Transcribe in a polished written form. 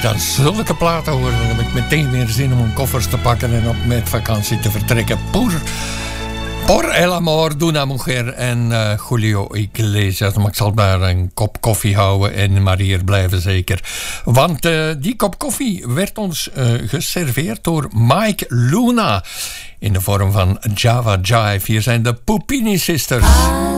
dan zulke platen hoor, dan heb ik meteen weer zin om mijn koffers te pakken en op met vakantie te vertrekken. Por el amor de una mujer en Julio Iglesias. Maar ik zal maar een kop koffie houden en maar hier blijven zeker. Want die kop koffie werd ons geserveerd door Mike Luna in de vorm van Java Jive. Hier zijn de Puppini Sisters.